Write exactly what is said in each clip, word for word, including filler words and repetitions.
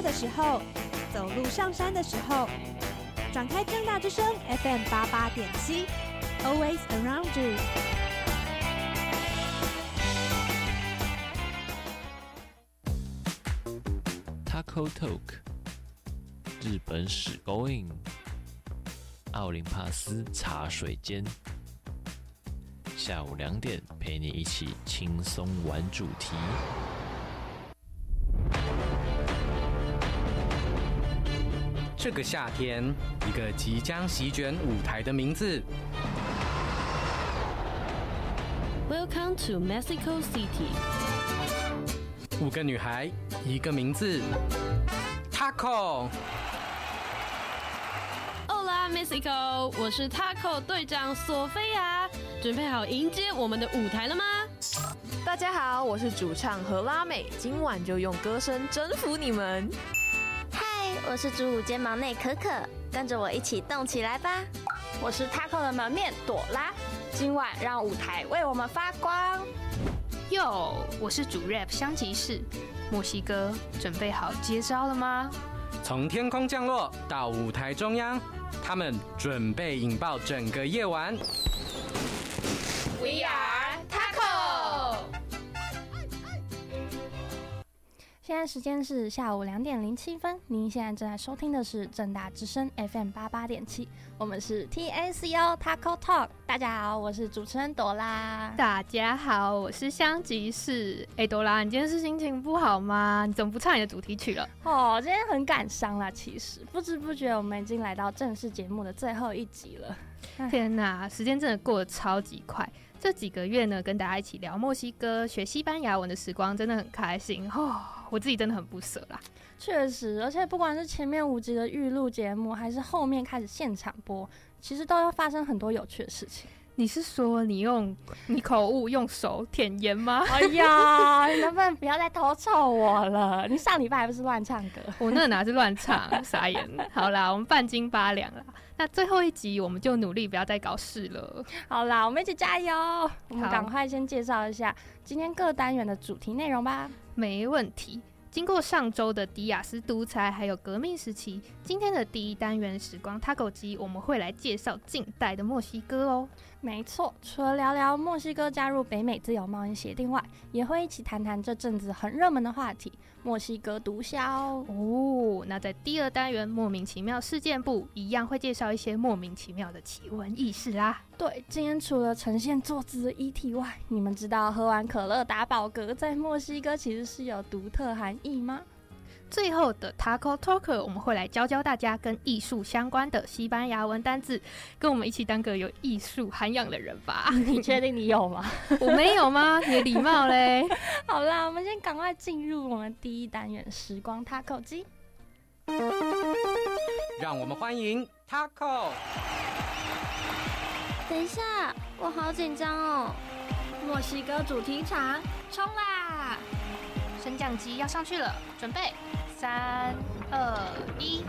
的时候，走路上山的时候，转开正大之声 F M 八八点七 ，Always Around You。 Taco Talk 日本史 Going 奥林帕斯茶水间，下午两点陪你一起轻松玩主题。 这个夏天，一个即将席卷舞台的名字。 Welcome to Mexico City。 五个女孩，一个名字 ，Taco。Hola Mexico， 我是 Taco 队长索菲亚，准备好迎接我们的舞台了吗？ 大家好，我是主唱何拉美，今晚就用歌声征服你们。 我是主舞肩膀内可可，跟着我一起动起来吧！ 我是 Taco 的门面朵拉，今晚让舞台为我们发光。 哟，我是主 rap 香吉士，墨西哥准备好接招了吗？ 从天空降落到舞台中央，他们准备引爆整个夜晚。 We are Taco。 现在时间是下午两点零七分，您现在正在收听的是正大之声 F M 八八点七，我们是 T A C O Taco Talk。大家好，我是主持人朵拉。 大家好，我是香吉士。哎，朵拉，你今天是心情不好吗？你怎么不唱你的主题曲了？ 哦，今天很感伤啦。其实不知不觉我们已经来到正式节目的最后一集了。 天哪，时间真的过得超级快。这几个月呢，跟大家一起聊墨西哥、学西班牙文的时光，真的很开心哦。我自己真的很不舍啦。 确实，而且不管是前面五集的预录节目，还是后面开始现场播，其实都要发生很多有趣的事情。 你是说你用你口误用手舔盐吗？ 哎呀，你能不能不要再偷臭我了？你上礼拜还不是乱唱歌？ 我那哪是乱唱，傻眼。好啦，我们半斤八两啦。那最后一集我们就努力不要再搞事了。 好啦，我们一起加油！我们赶快先介绍一下今天各单元的主题内容吧。 没问题。经过上周的迪亚斯独裁还有革命时期，今天的第一单元时光 Taco 机，我们会来介绍近代的墨西哥哦。 没错，除了聊聊墨西哥加入北美自由贸易协定外，也会一起谈谈这阵子很热门的话题——墨西哥毒枭哦。那在第二单元莫名其妙事件部，一样会介绍一些莫名其妙的奇闻异事啦。 对，今天除了呈现作字的议题外，你们知道喝完可乐打饱嗝在墨西哥其实是有独特含义吗？ 最后的 Taco Talk 我们会来教教大家跟艺术相关的西班牙文单字，跟我们一起当个有艺术涵养的人吧。 你确定你有吗？ 我没有吗？你的礼貌嘞。 好啦，我们先赶快进入我们第一单元时光 Taco 机。 让我们欢迎 Taco。 等一下，我好紧张哦。 墨西哥主题场，冲啦！ 升降机要上去了，准备，三、二、一。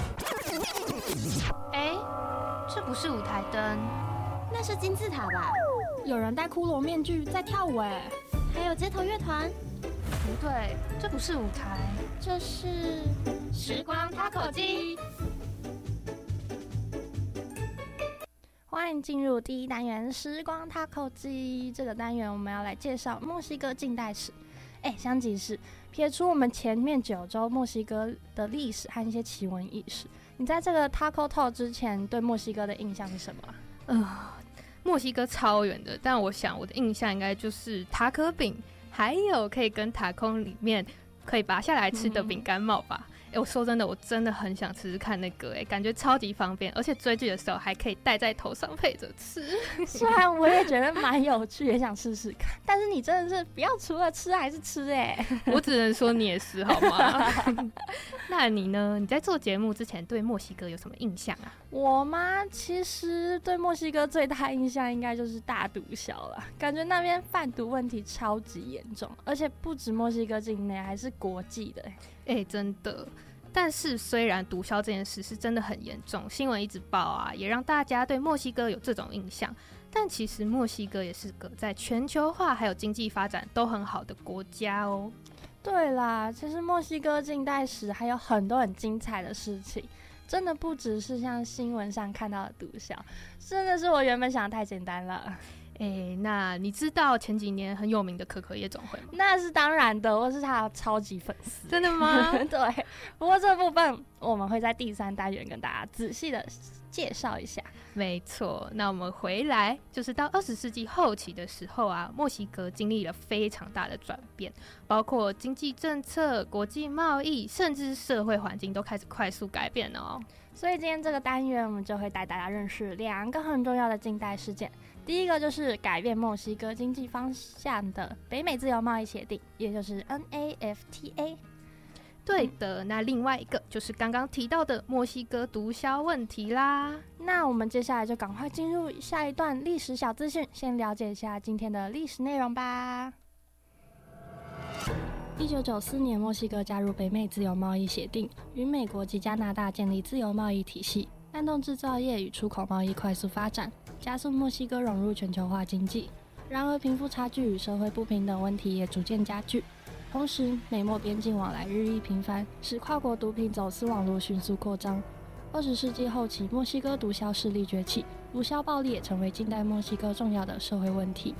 哎，这不是舞台灯， 那是金字塔吧？ 有人戴骷髅面具在跳舞哎， 还有街头乐团。 不对，这不是舞台， 这是时光 Taco 机。 欢迎进入第一单元时光 Taco 机。这个单元我们要来介绍墨西哥近代史。哎，香吉士，撇除我们前面九周墨西哥的历史和一些奇闻异事，你在这个 Taco Talk 之前对墨西哥的印象是什么？ 呃，墨西哥超远的，但我想我的印象应该就是塔可饼，还有可以跟塔空里面可以拔下来吃的饼干帽吧。哎、嗯，我说真的，我真的很想吃吃看那个、欸，哎，感觉超级方便，而且追剧的时候还可以戴在头上配着吃。 虽然我也觉得蛮有趣，也想试试看，但是你真的是不要除了吃还是吃哎、欸！ 我只能说你也是好吗？那你呢？你在做节目之前对墨西哥有什么印象啊？ 我吗？其实对墨西哥最大印象应该就是大毒枭了，感觉那边贩毒问题超级严重，而且不止墨西哥境内，还是国际的、欸。 哎、欸，真的。但是虽然毒枭这件事是真的很严重，新闻一直报啊，也让大家对墨西哥有这种印象，但其实墨西哥也是个在全球化还有经济发展都很好的国家哦。 对啦，其实墨西哥近代史还有很多很精彩的事情，真的不只是像新闻上看到的毒枭，真的是我原本想的太简单了。 哎，那你知道前几年很有名的可可夜总会吗？ 那是当然的，我是他的超级粉丝。 真的吗？ 对，不过这部分我们会在第三单元跟大家仔细的介绍一下。 没错，那我们回来就是到二十世纪后期的时候啊，墨西哥经历了非常大的转变，包括经济政策、国际贸易，甚至社会环境都开始快速改变哦。 所以今天这个单元我们就会带大家认识两个很重要的近代事件。第一个就是改变墨西哥经济方向的北美自由贸易协定，也就是 N A F T A。 对的，那另外一个就是刚刚提到的墨西哥毒枭问题啦。 那我们接下来就赶快进入下一段历史小资讯，先了解一下今天的历史内容吧。一九九四年，墨西哥加入北美自由贸易协定，与美国及加拿大建立自由贸易体系，带动制造业与出口贸易快速发展，加速墨西哥融入全球化经济。然而，贫富差距与社会不平等问题也逐渐加剧。同时，美墨边境往来日益频繁，使跨国毒品走私网络迅速扩张。二十世纪后期，墨西哥毒枭势力崛起，毒枭暴力也成为近代墨西哥重要的社会问题。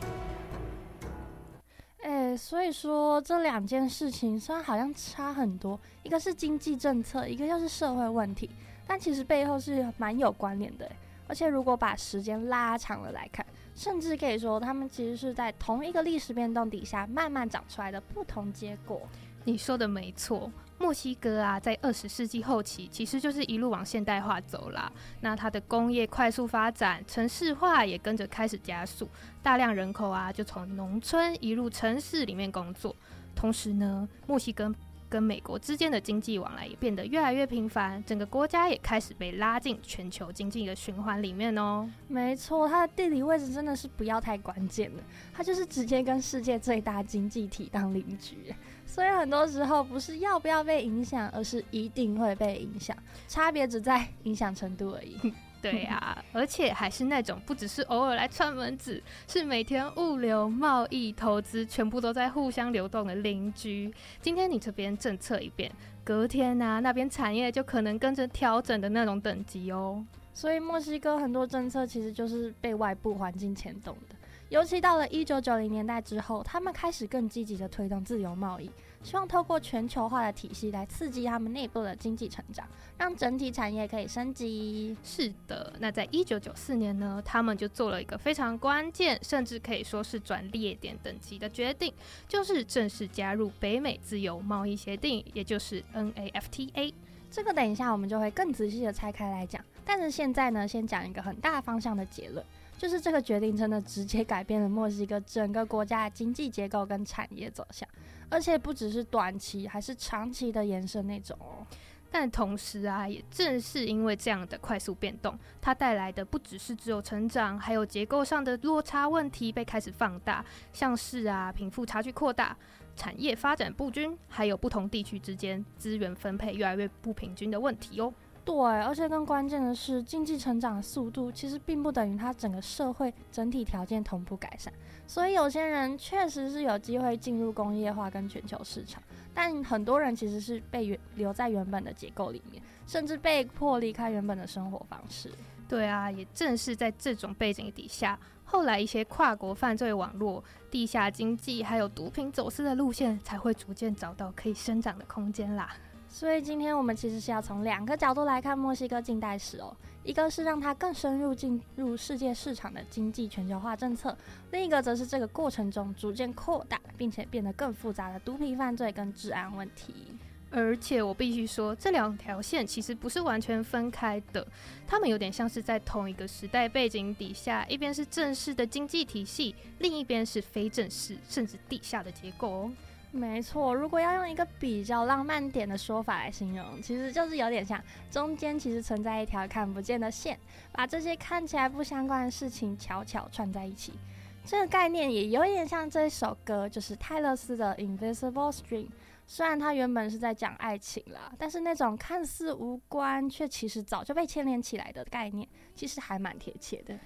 欸，所以说这两件事情虽然好像差很多，一个是经济政策，一个又是社会问题，但其实背后是蛮有关联的。而且如果把时间拉长了来看，甚至可以说他们其实是在同一个历史变动底下慢慢长出来的不同结果。 你说的没错，墨西哥啊，在二十世纪后期其实就是一路往现代化走啦。那它的工业快速发展，城市化也跟着开始加速，大量人口啊就从农村移入城市里面工作。同时呢，墨西哥跟美国之间的经济往来也变得越来越频繁，整个国家也开始被拉进全球经济的循环里面哦。 没错，它的地理位置真的是不要太关键了，它就是直接跟世界最大经济体当邻居。所以很多时候不是要不要被影响，而是一定会被影响，差别只在影响程度而已。 对啊，而且还是那种不只是偶尔来串门子，是每天物流、贸易、投资全部都在互相流动的邻居。今天你这边政策一变，隔天啊那边产业就可能跟着调整的那种等级哦。 所以墨西哥很多政策其实就是被外部环境牵动的，尤其到了一九九零年代之后，他们开始更积极的推动自由贸易，希望透过全球化的体系来刺激他们内部的经济成长，让整体产业可以升级。 是的，那在一九九四年呢，他们就做了一个非常关键，甚至可以说是转捩点等级的决定，就是正式加入北美自由贸易协定，也就是 N A F T A。 这个等一下我们就会更仔细的拆开来讲，但是现在呢，先讲一个很大方向的结论，就是这个决定真的直接改变了墨西哥整个国家的经济结构跟产业走向，而且不只是短期，还是长期的延伸那种哦。 但同时啊，也正是因为这样的快速变动，它带来的不只是只有成长，还有结构上的落差问题被开始放大，像是啊贫富差距扩大、产业发展不均，还有不同地区之间资源分配越来越不平均的问题哦。 对，而且更关键的是，经济成长的速度其实并不等于它整个社会整体条件同步改善，所以有些人确实是有机会进入工业化跟全球市场，但很多人其实是被留在原本的结构里面，甚至被迫离开原本的生活方式。 对啊，也正是在这种背景底下，后来一些跨国犯罪网络、地下经济还有毒品走私的路线才会逐渐找到可以生长的空间啦。 所以今天我们其实是要从两个角度来看墨西哥近代史哦，一个是让它更深入进入世界市场的经济全球化政策，另一个则是这个过程中逐渐扩大并且变得更复杂的毒品犯罪跟治安问题。 而且我必须说，这两条线其实不是完全分开的，它们有点像是在同一个时代背景底下，一边是正式的经济体系，另一边是非正式甚至地下的结构哦。 没错，如果要用一个比较浪漫点的说法来形容，其实就是有点像中间其实存在一条看不见的线，把这些看起来不相关的事情悄悄串在一起。这个概念也有点像这首歌，就是泰勒斯的 Invisible String。虽然它原本是在讲爱情啦，但是那种看似无关却其实早就被牵连起来的概念，其实还蛮贴切的。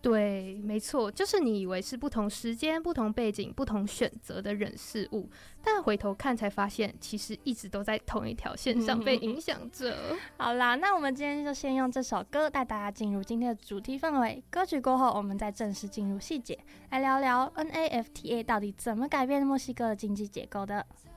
对，没错，就是你以为是不同时间、不同背景、不同选择的人事物，但回头看才发现，其实一直都在同一条线上被影响着。 好啦，那我们今天就先用这首歌带大家进入今天的主题氛围。歌曲过后，我们再正式进入细节，来聊聊 N A F T A 到底怎么改变墨西哥的经济结构的。